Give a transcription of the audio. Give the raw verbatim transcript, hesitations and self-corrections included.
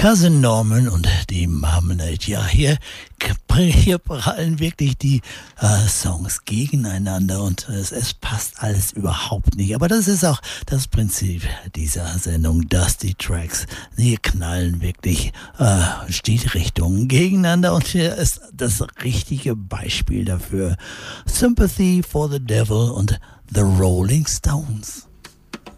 Cousin Norman und die Marmalade. Ja, hier, hier prallen wirklich die äh, Songs gegeneinander und es, es passt alles überhaupt nicht. Aber das ist auch das Prinzip dieser Sendung, Dusty Tracks. Hier knallen wirklich äh, Stilrichtungen gegeneinander und hier ist das richtige Beispiel dafür. Sympathy for the Devil und The Rolling Stones.